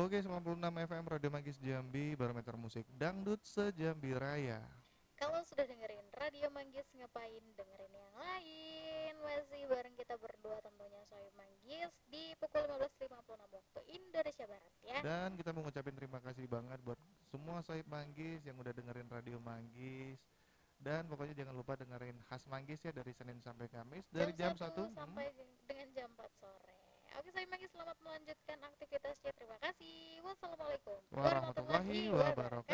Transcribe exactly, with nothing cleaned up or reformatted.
Oke, sembilan puluh enam F M Radio Magis Jambi, barometer musik dangdut sejambi raya. Kalau sudah dengerin Radio Manggis, ngapain dengerin yang lain? Masih bareng kita berdua tentunya, Soy Manggis, di pukul lima belas lima puluh enam waktu Indonesia Barat ya. Dan kita mau ngucapin terima kasih banget buat semua Sohib Manggis yang udah dengerin Radio Manggis. Dan pokoknya jangan lupa dengerin Khas Manggis ya, dari Senin sampai Kamis dari jam Jam satu satu hmm, sampai dengan jam empat sore. Oke, Soy Manggis, selamat melanjutkan aktivitasnya. Terima kasih. Wassalamualaikum warahmatullahi warahmatullahi wabarakatuh. wabarakatuh.